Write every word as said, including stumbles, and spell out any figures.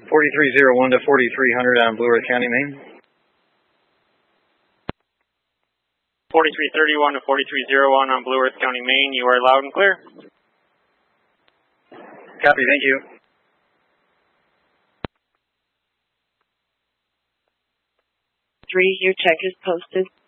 forty-three oh one to forty-three hundred on Blue Earth County, Maine. forty-three thirty-one to forty-three oh one on Blue Earth County, Maine. You are loud and clear. Copy, thank you. Three, your check is posted.